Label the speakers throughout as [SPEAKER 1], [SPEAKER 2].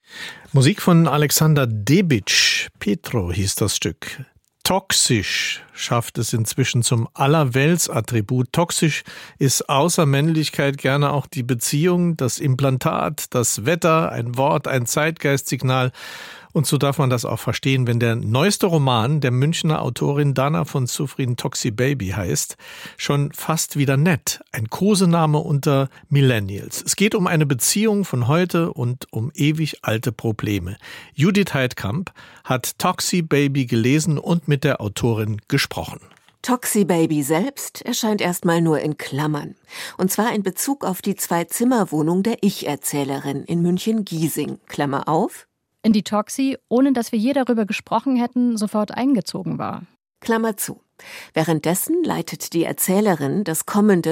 [SPEAKER 1] Musik von Alexander Debic. Petro hieß das Stück. Toxisch schafft es inzwischen zum Allerweltsattribut. Toxisch ist außer Männlichkeit gerne auch die Beziehung, das Implantat, das Wetter, ein Wort, ein Zeitgeistsignal. Und so darf man das auch verstehen, wenn der neueste Roman der Münchner Autorin Dana von Soufrien Toxi Baby heißt, schon fast wieder nett, ein Kosename unter Millennials. Es geht um eine Beziehung von heute und um ewig alte Probleme. Judith Heidkamp hat Toxi Baby gelesen und mit der Autorin gesprochen.
[SPEAKER 2] Toxi Baby selbst erscheint erstmal nur in Klammern. Und zwar in Bezug auf die 2-Zimmer-Wohnung der Ich-Erzählerin in München-Giesing. Klammer auf.
[SPEAKER 3] In die Toxi, ohne dass wir je darüber gesprochen hätten, sofort eingezogen war.
[SPEAKER 2] Klammer zu. Währenddessen leitet die Erzählerin das kommende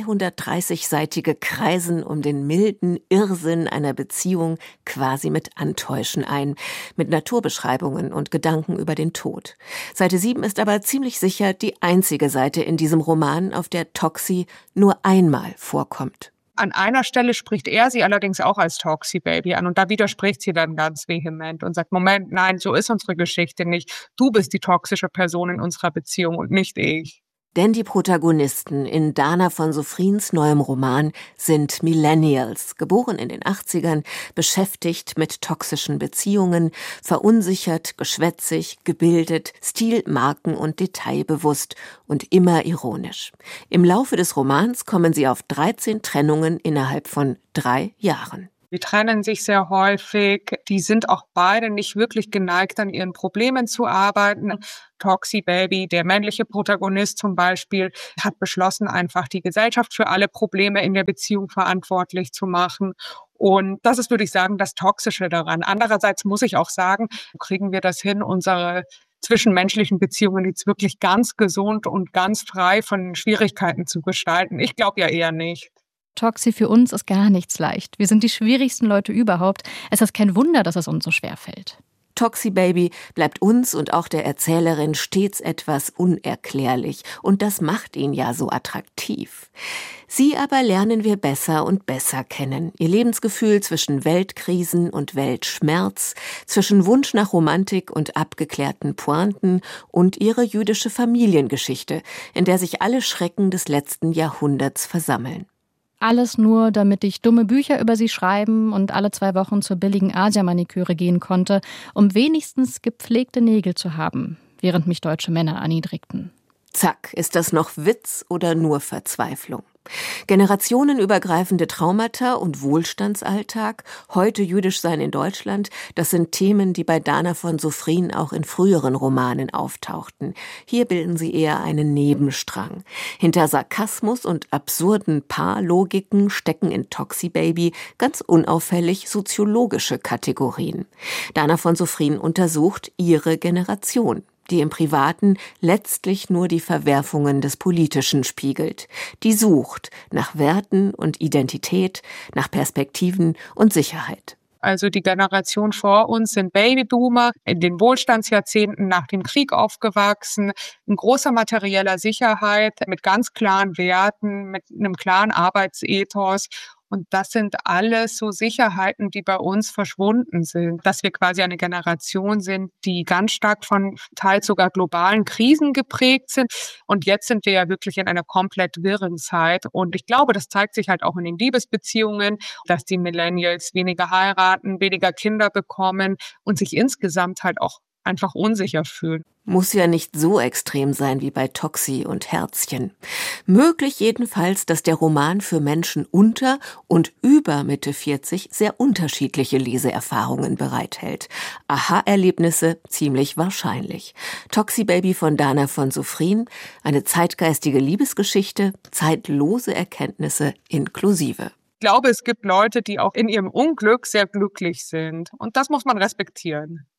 [SPEAKER 2] 230-seitige Kreisen um den milden Irrsinn einer Beziehung quasi mit Antäuschen ein, mit Naturbeschreibungen und Gedanken über den Tod. Seite 7 ist aber ziemlich sicher die einzige Seite in diesem Roman, auf der Toxi nur einmal vorkommt.
[SPEAKER 4] An einer Stelle spricht er sie allerdings auch als Toxi Baby an und da widerspricht sie dann ganz vehement und sagt, Moment, nein, so ist unsere Geschichte nicht. Du bist die toxische Person in unserer Beziehung und nicht ich.
[SPEAKER 2] Denn die Protagonisten in Dana von Soufriens neuem Roman sind Millennials, geboren in den 80ern, beschäftigt mit toxischen Beziehungen, verunsichert, geschwätzig, gebildet, stil-, marken- und detailbewusst und immer ironisch. Im Laufe des Romans kommen sie auf 13 Trennungen innerhalb von 3 Jahren.
[SPEAKER 4] Die trennen sich sehr häufig. Die sind auch beide nicht wirklich geneigt, an ihren Problemen zu arbeiten. Toxi Baby, der männliche Protagonist zum Beispiel, hat beschlossen, einfach die Gesellschaft für alle Probleme in der Beziehung verantwortlich zu machen. Und das ist, würde ich sagen, das Toxische daran. Andererseits muss ich auch sagen, kriegen wir das hin, unsere zwischenmenschlichen Beziehungen jetzt wirklich ganz gesund und ganz frei von Schwierigkeiten zu gestalten? Ich glaube ja eher nicht.
[SPEAKER 3] Toxi, für uns ist gar nichts leicht. Wir sind die schwierigsten Leute überhaupt. Es ist kein Wunder, dass es uns so schwer fällt.
[SPEAKER 2] Toxi Baby bleibt uns und auch der Erzählerin stets etwas unerklärlich. Und das macht ihn ja so attraktiv. Sie aber lernen wir besser und besser kennen. Ihr Lebensgefühl zwischen Weltkrisen und Weltschmerz, zwischen Wunsch nach Romantik und abgeklärten Pointen und ihre jüdische Familiengeschichte, in der sich alle Schrecken des letzten Jahrhunderts versammeln.
[SPEAKER 3] Alles nur, damit ich dumme Bücher über sie schreiben und alle 2 Wochen zur billigen Asia-Maniküre gehen konnte, um wenigstens gepflegte Nägel zu haben, während mich deutsche Männer erniedrigten.
[SPEAKER 2] Zack, ist das noch Witz oder nur Verzweiflung? Generationenübergreifende Traumata und Wohlstandsalltag, heute jüdisch sein in Deutschland, das sind Themen, die bei Dana von Soufrien auch in früheren Romanen auftauchten. Hier bilden sie eher einen Nebenstrang. Hinter Sarkasmus und absurden Paarlogiken stecken in Toxi Baby ganz unauffällig soziologische Kategorien. Dana von Soufrien untersucht ihre Generation, die im Privaten letztlich nur die Verwerfungen des Politischen spiegelt, die sucht nach Werten und Identität, nach Perspektiven und Sicherheit.
[SPEAKER 4] Also die Generation vor uns sind Babyboomer, in den Wohlstandsjahrzehnten nach dem Krieg aufgewachsen, in großer materieller Sicherheit, mit ganz klaren Werten, mit einem klaren Arbeitsethos. Und das sind alles so Sicherheiten, die bei uns verschwunden sind. Dass wir quasi eine Generation sind, die ganz stark von teils sogar globalen Krisen geprägt sind. Und jetzt sind wir ja wirklich in einer komplett wirren Zeit. Und ich glaube, das zeigt sich halt auch in den Liebesbeziehungen, dass die Millennials weniger heiraten, weniger Kinder bekommen und sich insgesamt halt auch einfach unsicher fühlen.
[SPEAKER 2] Muss ja nicht so extrem sein wie bei Toxi und Herzchen. Möglich jedenfalls, dass der Roman für Menschen unter und über Mitte 40 sehr unterschiedliche Leseerfahrungen bereithält. Aha-Erlebnisse ziemlich wahrscheinlich. Toxi Baby von Dana von Soufrien, eine zeitgeistige Liebesgeschichte, zeitlose Erkenntnisse inklusive.
[SPEAKER 4] Ich glaube, es gibt Leute, die auch in ihrem Unglück sehr glücklich sind. Und das muss man respektieren.